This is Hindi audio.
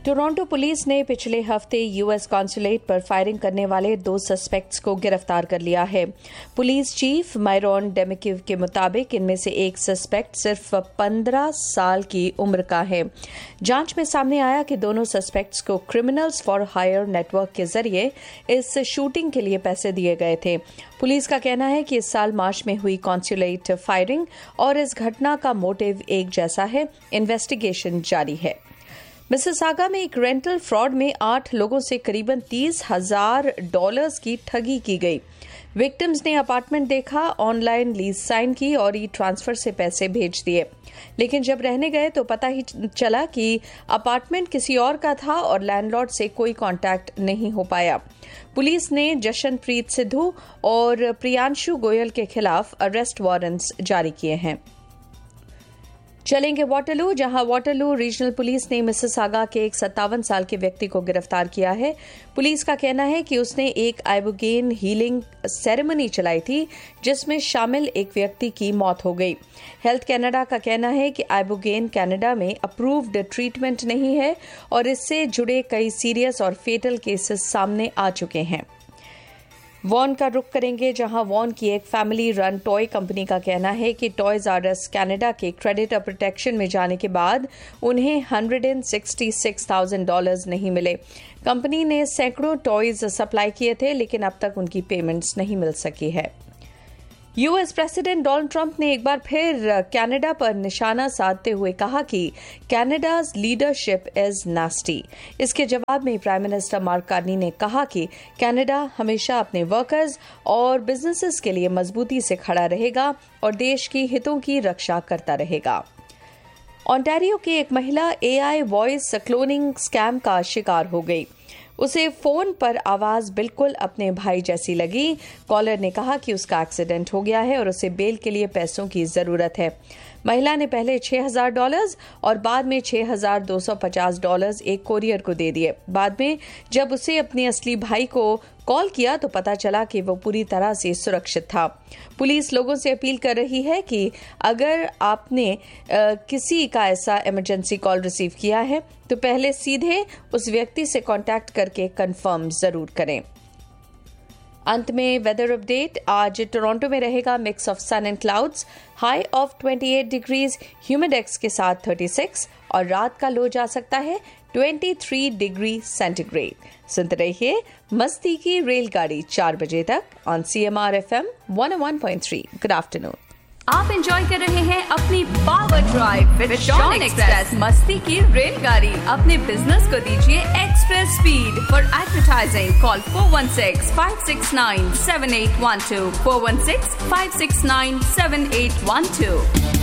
टोरंटो पुलिस ने पिछले हफ्ते यूएस कॉन्सुलेट पर फायरिंग करने वाले 2 सस्पेक्ट्स को गिरफ्तार कर लिया है। पुलिस चीफ मायरॉन डेमिकिव के मुताबिक इनमें से एक सस्पेक्ट सिर्फ 15 साल की उम्र का है। जांच में सामने आया कि दोनों सस्पेक्ट्स को क्रिमिनल्स फॉर हायर नेटवर्क के जरिए इस शूटिंग के लिए पैसे दिए गए थे। पुलिस का कहना है कि इस साल मार्च में हुई कॉन्सुलेट फायरिंग और इस घटना का मोटिव एक जैसा है। इन्वेस्टिगेशन जारी है। मिसिसागा में एक रेंटल फ्रॉड में 8 लोगों से करीबन $30,000 की ठगी की गई। विक्टिम्स ने अपार्टमेंट देखा, ऑनलाइन लीज साइन की और ई ट्रांसफर से पैसे भेज दिए, लेकिन जब रहने गए तो पता ही चला कि अपार्टमेंट किसी और का था और लैंडलॉर्ड से कोई कांटेक्ट नहीं हो पाया। पुलिस ने जशनप्रीत सिद्धू और प्रियांशु गोयल के खिलाफ अरेस्ट वारंट्स जारी किए हैं। चलेंगे वाटरलू, जहां वाटरलू रीजनल पुलिस ने मिसिसागा के एक 57 साल के व्यक्ति को गिरफ्तार किया है। पुलिस का कहना है कि उसने एक आइबोगेन हीलिंग सेरेमनी चलाई थी जिसमें शामिल एक व्यक्ति की मौत हो गई। हेल्थ कनाडा का कहना है कि आइबोगेन कनाडा में अप्रूव्ड ट्रीटमेंट नहीं है और इससे जुड़े कई सीरियस और फेटल केसेस सामने आ चुके हैं। वॉन का रुख करेंगे, जहां वॉन की एक फैमिली रन टॉय कंपनी का कहना है कि टॉयज आर अस कनाडा के क्रेडिटर प्रोटेक्शन में जाने के बाद उन्हें $166,000 नहीं मिले। कंपनी ने सैकड़ों टॉयज सप्लाई किए थे, लेकिन अब तक उनकी पेमेंट्स नहीं मिल सकी है। यूएस प्रेसिडेंट डोनाल्ड ट्रंप ने एक बार फिर कनाडा पर निशाना साधते हुए कहा कि कनाडाज लीडरशिप इज नास्टी। इसके जवाब में प्राइम मिनिस्टर मार्क कार्नी ने कहा कि कनाडा हमेशा अपने वर्कर्स और बिजनेसेस के लिए मजबूती से खड़ा रहेगा और देश की हितों की रक्षा करता रहेगा। ओंटारियो की एक महिला एआई वॉइस क्लोनिंग स्कैम का शिकार हो गई। उसे फोन पर आवाज बिल्कुल अपने भाई जैसी लगी। कॉलर ने कहा कि उसका एक्सीडेंट हो गया है और उसे बेल के लिए पैसों की जरूरत है। महिला ने पहले $6,000 और बाद में $6,250 एक कोरियर को दे दिए। बाद में जब उसे अपने असली भाई को कॉल किया तो पता चला कि वो पूरी तरह से सुरक्षित था। पुलिस लोगों से अपील कर रही है कि अगर आपने किसी का ऐसा इमरजेंसी कॉल रिसीव किया है तो पहले सीधे उस व्यक्ति से कांटेक्ट करके कंफर्म जरूर करें। अंत में वेदर अपडेट। आज टोरंटो में रहेगा mix of sun and clouds, high of 28 degrees, ह्यूमिडेक्स के साथ 36 और रात का लो जा सकता है 23 डिग्री सेंटीग्रेड। सुनते रहिए मस्ती की रेलगाड़ी 4 बजे तक on CMR FM 101.3। Good afternoon. आप एंजॉय कर रहे हैं अपनी power drive with Shawn express मस्ती की रेलगाड़ी। अपने बिजनेस को दीजिए express speed. For advertising call 416-569-7812 416-569-7812।